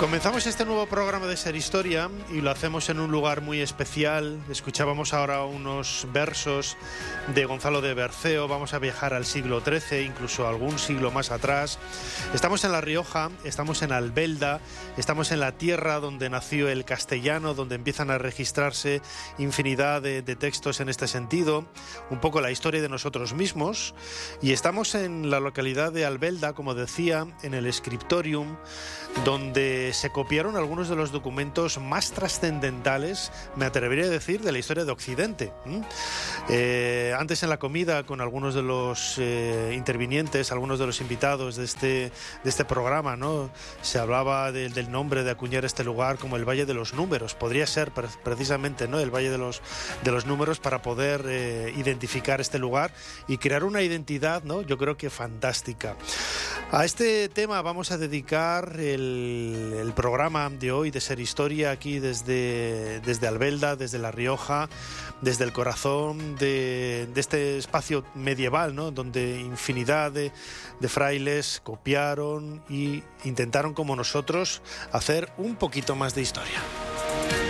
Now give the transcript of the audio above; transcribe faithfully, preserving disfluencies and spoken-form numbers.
Comenzamos este nuevo programa de Ser Historia y lo hacemos en un lugar muy especial. Escuchábamos ahora unos versos de Gonzalo de Berceo. Vamos a viajar al siglo trece, incluso algún siglo más atrás. Estamos en La Rioja, estamos en Albelda, estamos en la tierra donde nació el castellano, donde empiezan a registrarse infinidad de, de textos en este sentido, un poco la historia de nosotros mismos. Y estamos en la localidad de Albelda, como decía, en el Scriptorium, donde se copiaron algunos de los documentos más trascendentales, me atrevería a decir, de la historia de Occidente. ¿Mm? Eh, antes en la comida, con algunos de los eh, intervinientes, algunos de los invitados de este, de este programa, ¿no? Se hablaba de, del nombre de acuñar este lugar como el Valle de los Números. Podría ser pre precisamente, ¿no?, el Valle de los, de los Números, para poder eh, identificar este lugar y crear una identidad, ¿no?, yo creo que fantástica. A este tema vamos a dedicar el, el programa de hoy de Ser Historia, aquí desde, desde Albelda, desde La Rioja, desde el corazón de, de este espacio medieval, ¿no?, donde infinidad de, de frailes copiaron y intentaron, como nosotros, hacer un poquito más de historia.